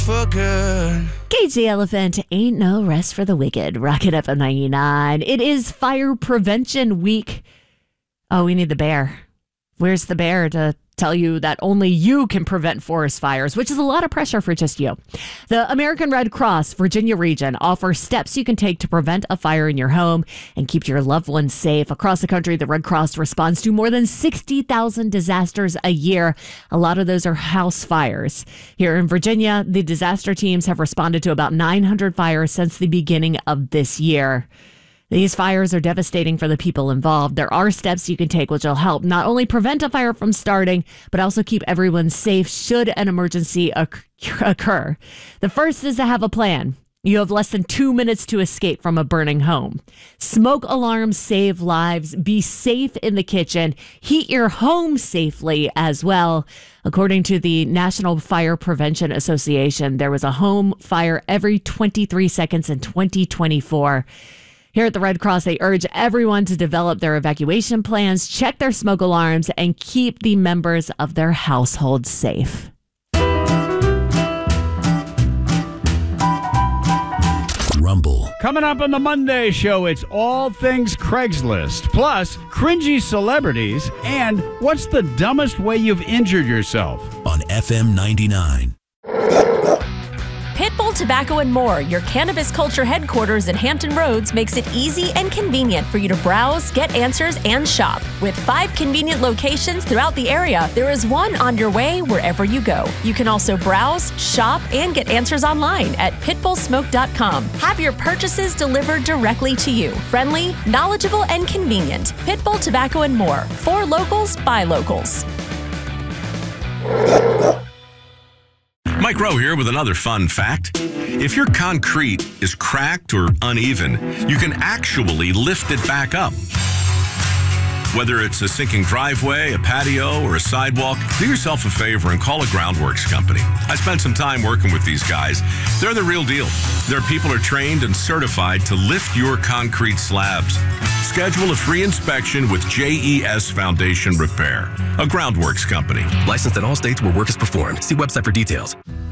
for good. Cage the Elephant, ain't no rest for the wicked. Rock it up at 99. It is Fire Prevention Week. Oh, we need the bear. Where's the bear to tell you that only you can prevent forest fires, which is a lot of pressure for just you. The American Red Cross Virginia region offers steps you can take to prevent a fire in your home and keep your loved ones safe. Across the country, the Red Cross responds to more than 60,000 disasters a year. A lot of those are house fires. Here in Virginia, the disaster teams have responded to about 900 fires since the beginning of this year. These fires are devastating for the people involved. There are steps you can take which will help not only prevent a fire from starting, but also keep everyone safe should an emergency occur. The first is to have a plan. You have less than 2 minutes to escape from a burning home. Smoke alarms save lives. Be safe in the kitchen. Heat your home safely as well. According to the National Fire Prevention Association, there was a home fire every 23 seconds in 2024. Here at the Red Cross, they urge everyone to develop their evacuation plans, check their smoke alarms, and keep the members of their household safe. Rumble. Coming up on the Monday show, it's all things Craigslist, plus cringy celebrities, and what's the dumbest way you've injured yourself? On FM 99. Pitbull Tobacco and More, your cannabis culture headquarters in Hampton Roads, makes it easy and convenient for you to browse, get answers, and shop. With 5 convenient locations throughout the area, there is one on your way wherever you go. You can also browse, shop, and get answers online at pitbullsmoke.com. Have your purchases delivered directly to you. Friendly, knowledgeable, and convenient. Pitbull Tobacco and More. For locals, by locals. Mike Rowe here with another fun fact. If your concrete is cracked or uneven, you can actually lift it back up. Whether it's a sinking driveway, a patio, or a sidewalk, do yourself a favor and call a Groundworks company. I spent some time working with these guys. They're the real deal. Their people are trained and certified to lift your concrete slabs. Schedule a free inspection with JES Foundation Repair, a Groundworks company. Licensed in all states where work is performed. See website for details.